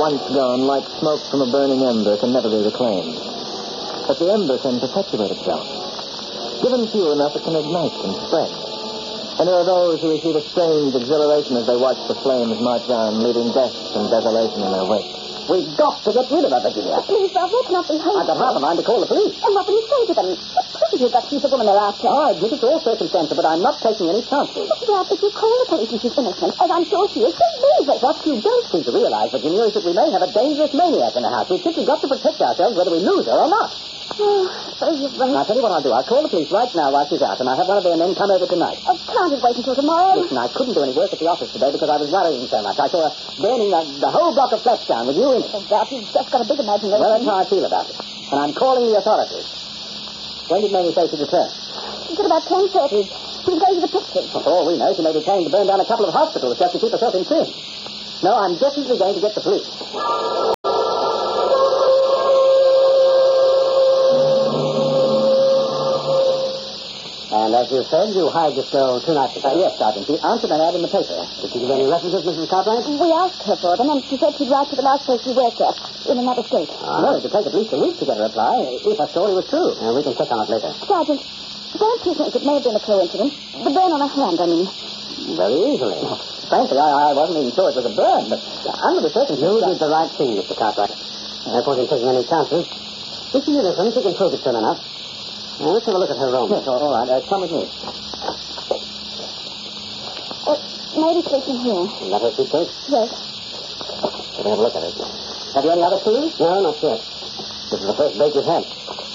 once gone, like smoke from a burning ember, can never be reclaimed. But the ember can perpetuate itself. Given fuel enough, it can ignite and spread. And there are those who receive a strange exhilaration as they watch the flames march on, leaving death and desolation in their wake. We've got to get rid of her, Virginia. Please, Bob, let's not be hasty. I've got half a mind to call the police. And what will you say to them? What you've got to keep the woman they're after? I admit it's all circumstantial, but I'm not taking any chances. But, Bob, if you call the police and she's innocent, as I'm sure she is, then leave it. What you don't seem to realize, Virginia, is that we may have a dangerous maniac in the house. We've simply got to protect ourselves whether we lose her or not. Oh, so you're right. I'll tell you what I'll do. I'll call the police right now while she's out, and I'll have one of their men come over tonight. Oh, can't it wait until tomorrow? Listen, I couldn't do any work at the office today because I was worrying so much. I saw her burning the whole block of flats down with you in it. Oh, Bob, you've just got a big imagination. Well, that's how I feel about it. And I'm calling the authorities. When did Mamie say she'd return? She said about 10:30. She was going to the pictures. For all we know, she may be planning to burn down a couple of hospitals just to keep herself in trim. No, I'm definitely going to get the police. And as you said, you hired this girl 2 nights ago. Yes, Sergeant. She answered an ad in the paper. Did she give any references, Mrs. Cartwright? We asked her for them, and she said she'd write to the last place she worked at, in another state. Well, it would take at least a week to get a reply, if her story was true. We can check on it later. Sergeant, don't you think it may have been a coincidence? The burn on her hand, I mean. Very easily. Frankly, I wasn't even sure it was a burn, but under the circumstances... You did the right thing, Mr. Cartwright. No point in taking any chances. If she's innocent, she can prove it soon enough. Now, let's have a look at her room. Yes, all right. Come with me. Maybe sleeping here. Is that her suitcase? Yes. Let me have a look at it. Have you any other clues? No, not yet. This is the first bait we've had.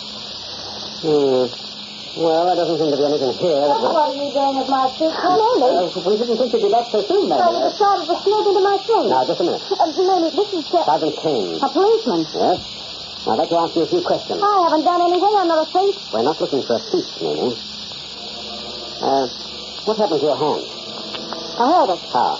Well, there doesn't seem to be anything here. What are you doing with my suitcase? Mamie. We didn't think you'd be back so soon, Mamie. You decided to sneak into my thing. Now, just a minute. Mamie, this is... Sergeant Kane. A policeman. Yes? I'd like to ask you a few questions. I haven't done anything. I'm not a thief. We're not looking for a thief, Mamie. What happened to your hand? I heard it. How?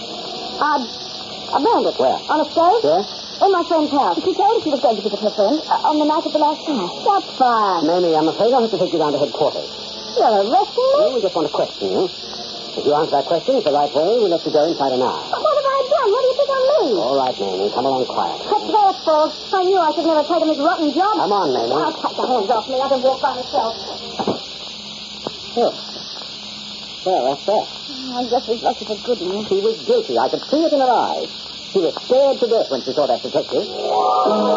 I burned it. Where? On a stove? Yes? In my friend's house. She told us she was going to visit her friend on the night of the last fire. What fire? Mamie, I'm afraid I'll have to take you down to headquarters. You're arresting me? Well, we just want to question you. If you answer that question the right way, we'll let you go inside an hour. What have I done? What do you think I'm me? All right, Mamie. Come along quiet. That's their fault. I knew I should never take him his rotten job. Come on, Mamie. I'll take the hands off me. I can walk by myself. Oh. Well, that's that. I guess we've lost it a good one. She was guilty. I could see it in her eyes. She was scared to death when she saw that detective.